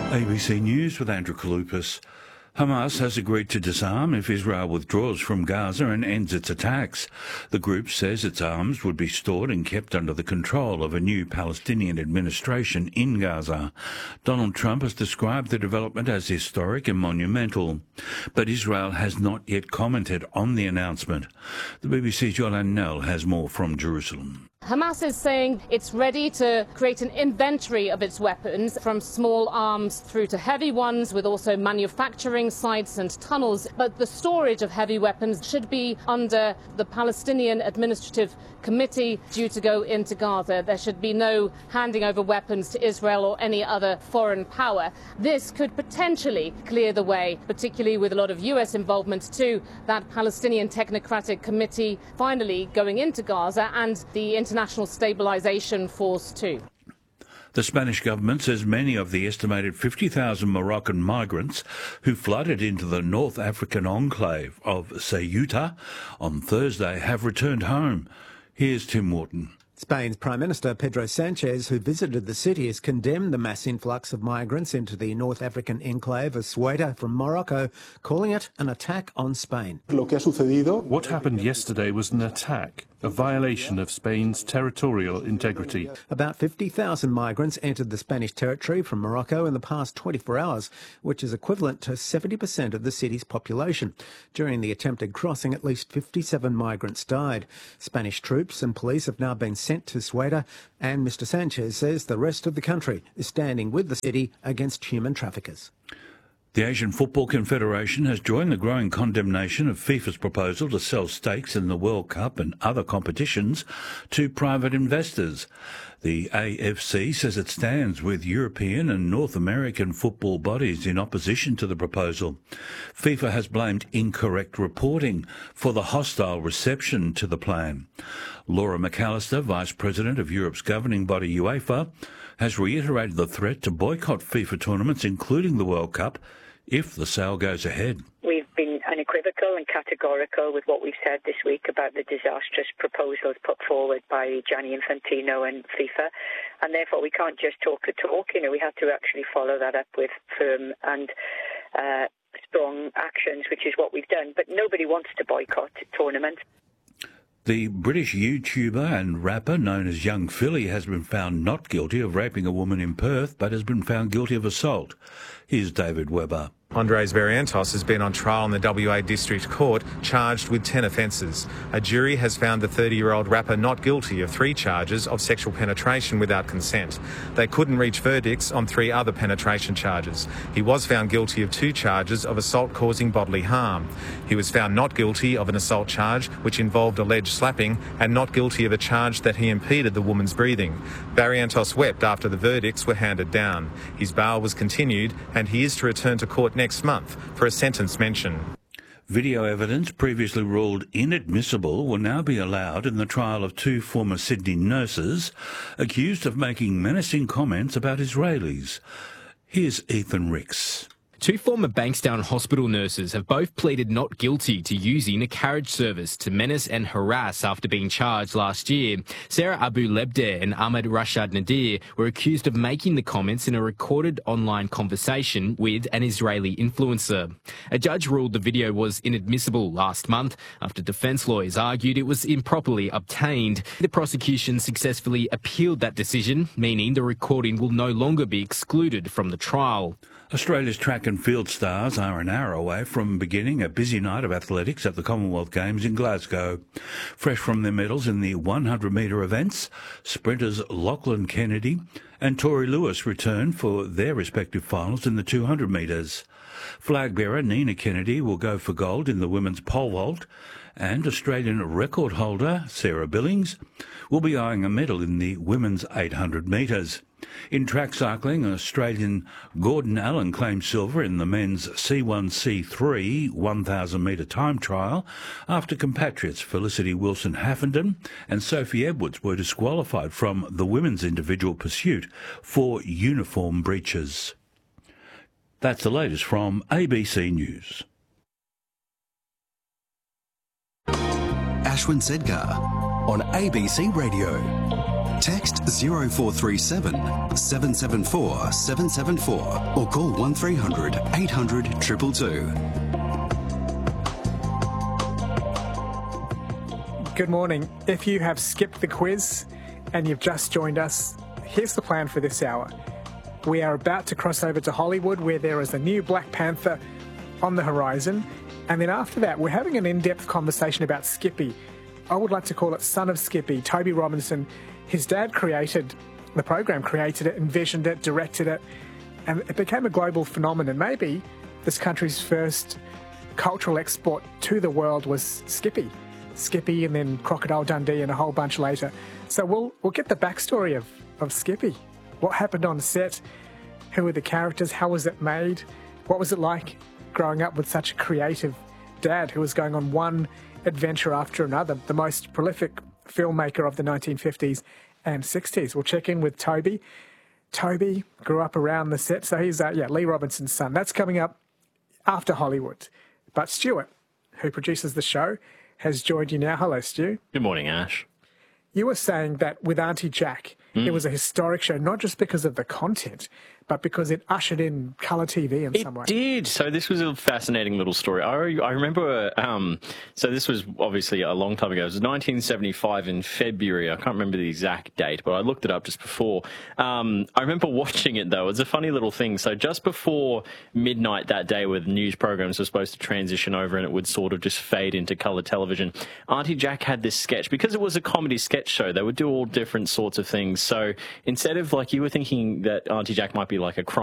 ABC News with Andrew Kaloupas. Hamas has agreed to disarm if Israel withdraws from Gaza and ends its attacks. The group says its arms would be stored and kept under the control of a new Palestinian administration in Gaza. Donald Trump has described the development as historic and monumental, but Israel has not yet commented on the announcement. The BBC's Yolande Knell has more from Jerusalem. Hamas is saying it's ready to create an inventory of its weapons, from small arms through to heavy ones, with also manufacturing sites and tunnels. But the storage of heavy weapons should be under the Palestinian Administrative Committee due to go into Gaza. There should be no handing over weapons to Israel or any other foreign power. This could potentially clear the way, particularly with a lot of US involvement too, that Palestinian Technocratic Committee finally going into Gaza, and the International Stabilisation Force too. The Spanish government says many of the estimated 50,000 Moroccan migrants who flooded into the North African enclave of Ceuta on Thursday have returned home. Here's Tim Wharton. Spain's Prime Minister Pedro Sanchez, who visited the city, has condemned the mass influx of migrants into the North African enclave of Ceuta from Morocco, calling it an attack on Spain. What happened yesterday was an attack, a violation of Spain's territorial integrity. About 50,000 migrants entered the Spanish territory from Morocco in the past 24 hours, which is equivalent to 70% of the city's population. During the attempted crossing, at least 57 migrants died. Spanish troops and police have now been sent to Ceuta, and Mr Sanchez says the rest of the country is standing with the city against human traffickers. The Asian Football Confederation has joined the growing condemnation of FIFA's proposal to sell stakes in the World Cup and other competitions to private investors. The AFC says it stands with European and North American football bodies in opposition to the proposal. FIFA has blamed incorrect reporting for the hostile reception to the plan. Laura McAllister, Vice President of Europe's governing body UEFA, has reiterated the threat to boycott FIFA tournaments, including the World Cup, if the sale goes ahead. We've been unequivocal and categorical with what we've said this week about the disastrous proposals put forward by Gianni Infantino and FIFA, and therefore we can't just talk the talk. We have to actually follow that up with firm and strong actions, which is what we've done. But nobody wants to boycott tournaments. The British YouTuber and rapper known as Young Philly has been found not guilty of raping a woman in Perth, but has been found guilty of assault. Here's David Webber. Andres Barrientos has been on trial in the WA District Court, charged with 10 offences. A jury has found the 30-year-old rapper not guilty of 3 charges of sexual penetration without consent. They couldn't reach verdicts on 3 other penetration charges. He was found guilty of 2 charges of assault causing bodily harm. He was found not guilty of an assault charge which involved alleged slapping, and not guilty of a charge that he impeded the woman's breathing. Barrientos wept after the verdicts were handed down. His bail was continued, and he is to return to court next month for a sentence mention. Video evidence previously ruled inadmissible will now be allowed in the trial of 2 former Sydney nurses accused of making menacing comments about Israelis. Here's Ethan Ricks. 2 former Bankstown Hospital nurses have both pleaded not guilty to using a carriage service to menace and harass after being charged last year. Sarah Abu Lebdeh and Ahmed Rashad Nadir were accused of making the comments in a recorded online conversation with an Israeli influencer. A judge ruled the video was inadmissible last month after defence lawyers argued it was improperly obtained. The prosecution successfully appealed that decision, meaning the recording will no longer be excluded from the trial. Australia's track and field stars are an hour away from beginning a busy night of athletics at the Commonwealth Games in Glasgow. Fresh from their medals in the 100-metre events, sprinters Lachlan Kennedy and Tori Lewis return for their respective finals in the 200 metres. Flag bearer Nina Kennedy will go for gold in the women's pole vault, and Australian record holder Sarah Billings will be eyeing a medal in the women's 800 metres. In track cycling, Australian Gordon Allen claimed silver in the men's C1-C3 1,000-metre time trial after compatriots Felicity Wilson-Haffenden and Sophie Edwards were disqualified from the women's individual pursuit for uniform breaches. That's the latest from ABC News. Ashwin Sedgar on ABC Radio. Text 0437 774 774 or call 1300 800 222. Good morning. If you have skipped the quiz and you've just joined us, here's the plan for this hour. We are about to cross over to Hollywood, where there is a new Black Panther on the horizon. And then after that, we're having an in-depth conversation about Skippy. I would like to call it Son of Skippy, Toby Robinson. His dad created the program, created it, envisioned it, directed it, and it became a global phenomenon. Maybe this country's first cultural export to the world was Skippy. Skippy and then Crocodile Dundee and a whole bunch later. So we'll get the backstory of Skippy. What happened on set? Who were the characters? How was it made? What was it like growing up with such a creative dad who was going on one adventure after another, the most prolific filmmaker of the 1950s and 60s? We'll check in with Toby. Toby grew up around the set, so he's Lee Robinson's son. That's coming up after Hollywood. But Stuart, who produces the show, has joined you now. Hello, Stu. Good morning, Ash. You were saying that with Auntie Jack, it was a historic show, not just because of the content, but because it ushered in colour TV in some way. It did. So this was a fascinating little story. I remember, so this was obviously a long time ago. It was 1975 in February. I can't remember the exact date, but I looked it up just before. I remember watching it, though. It was a funny little thing. So just before midnight that day, where the news programs were supposed to transition over and it would sort of just fade into colour television, Auntie Jack had this sketch. Because it was a comedy sketch show, they would do all different sorts of things. So instead of, like, you were thinking that Auntie Jack might be like a crime